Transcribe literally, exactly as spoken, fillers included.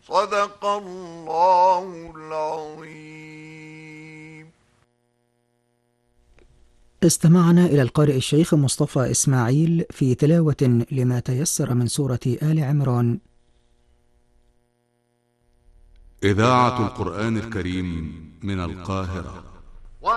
صدق الله العظيم. استمعنا إلى القارئ الشيخ مصطفى إسماعيل في تلاوة لما تيسر من سورة آل عمران. إذاعة القرآن الكريم من القاهرة.